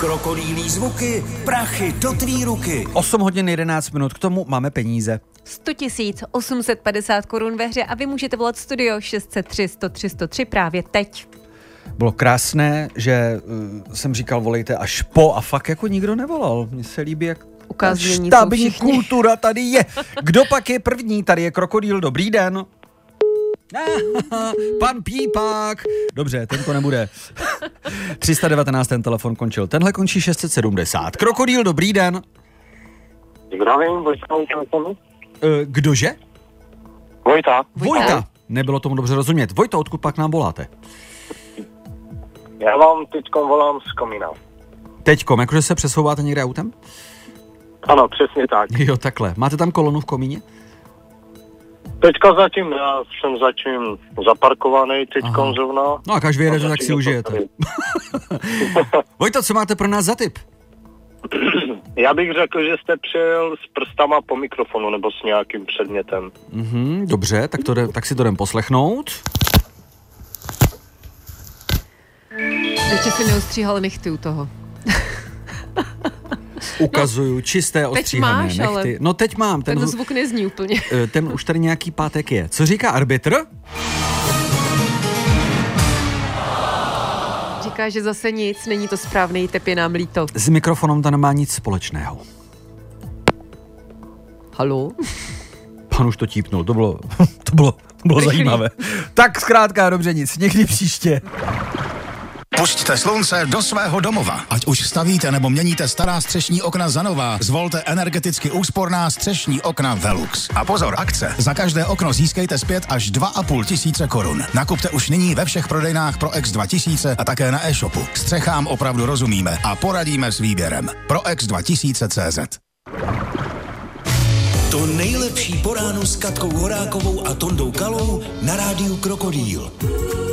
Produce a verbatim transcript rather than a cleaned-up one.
Krokodýlí zvuky, prachy do tvý ruky. osm hodin jedenáct minut, k tomu máme peníze. sto tisíc osm set padesát korun ve hře a vy můžete volat studio šest set tři sto tři sto tři právě teď. Bylo krásné, že uh, jsem říkal volejte až po a fakt jako nikdo nevolal. Mně se líbí, jak Ukáznění štábní kultura tady je. Kdo pak je první? Tady je Krokodýl, dobrý den. Pan Pípák. Dobře, ten to nebude. tři sta devatenáct ten telefon končil. Tenhle končí šest set sedmdesát. Krokodýl, dobrý den. Zdravím, Vojta. Uh, kdože? Vojta. Vojta. Nebylo tomu dobře rozumět. Vojta, odkud pak nám voláte? Já vám teďkom volám z Komína. Teďkom, jakože se přesouváte někde autem? Ano, přesně tak. Jo, takhle. Máte tam kolonu v komíně? Teďka zatím, já jsem zatím zaparkovaný teďkom zrovna. No a až vyjedete, tak si užijete. Vojta, co máte pro nás za tip? Já bych řekl, že jste přijel s prstama po mikrofonu nebo s nějakým předmětem. Mhm, dobře, tak, to jde, tak si to jdem poslechnout. Ještě si neustříhal nechty u toho. Ukazuju čisté ostříhané máš, nechty. ale No teď mám. Ten, ten zvuk nezní úplně. Ten už tady nějaký pátek je. Co říká arbitr? Říká, že zase nic, není to správný tep, je nám líto. S mikrofonem to nemá nic společného. Haló? Pan už to típnul, to bylo, to bylo, to bylo zajímavé. Tak zkrátka dobře nic, někdy příště. Pusťte slunce do svého domova. Ať už stavíte nebo měníte stará střešní okna za nová, zvolte energeticky úsporná střešní okna Velux. A pozor, akce. Za každé okno získejte zpět až dva a půl tisíce korun. Nakupte už nyní ve všech prodejnách Proex dva tisíce a také na e-shopu. Střechám opravdu rozumíme a poradíme s výběrem. Proex dva tisíce tečka cé zet. To nejlepší po ránu s Katkou Horákovou a Tondou Kalou na rádiu Krokodýl.